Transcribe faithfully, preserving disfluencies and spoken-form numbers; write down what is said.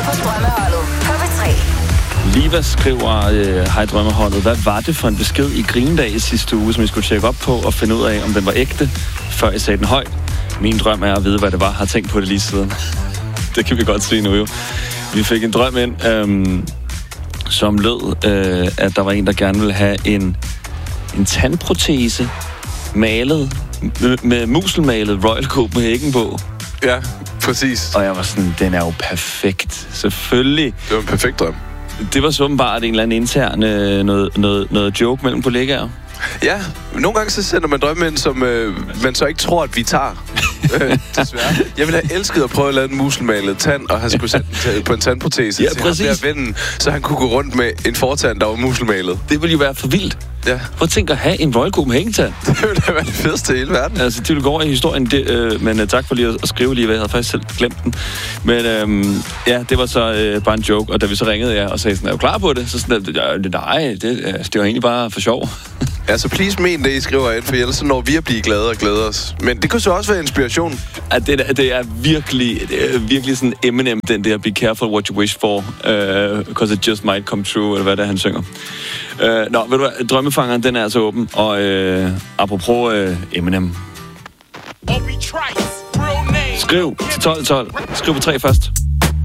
på Drømmeholdet på P tre. Liva skriver, øh, hej Drømmeholdet, hvad var det for en besked i Grindag i sidste uge, som I skulle tjekke op på og finde ud af, om den var ægte, før I sagde den højt? Min drøm er at vide, hvad det var. Har tænkt på det lige siden. Det kan vi godt se nu jo. Vi fik en drøm ind, øhm, som lød, øh, at der var en, der gerne ville have en, en tandprotese malet, med, med muselmalet Royal Copenhagen på. Ja, præcis. Og jeg var sådan, den er jo perfekt. Selvfølgelig. Det var en perfekt drøm. Det var så åbenbart en eller anden intern øh, noget, noget, noget joke mellem kollegaer. Ja, nogle gange så sender man drømme ind, som øh, man så ikke tror, at vi tager. øh, desværre. Jeg ville have elsket at prøve at lave en muselmalet tand, og han skulle sætte den på en tandprotese ja, til præcis. ham der vennen, så han kunne gå rundt med en fortand, der var muselmalet. Det ville jo være for vildt. Ja. Prøv at tænke at have en Royal Copenhagen-tand. Det ville da være det fedeste i hele verden. Altså, det ville gå over i historien, det, øh, men uh, tak for lige at, at skrive lige, hvad jeg havde faktisk selv glemt den. Men øh, ja, det var så øh, bare en joke, og da vi så ringede jer og sagde sådan, er du klar på det? Så sådan, ja, nej, det, det var egentlig bare for sjov. Ja, så please men det, I skriver ind, for ellers så når vi at blive glade og glæde os. Men det kunne så også være inspiration. Ja, det, er, det er virkelig, det er virkelig sådan Eminem, den der Be careful what you wish for, uh, because it just might come true, eller hvad det er, han synger. Uh, nå, ved du hvad, Drømmefangeren, den er altså åben, og uh, apropos uh, Eminem. Skriv til tolv tolv. Skriv på tre først.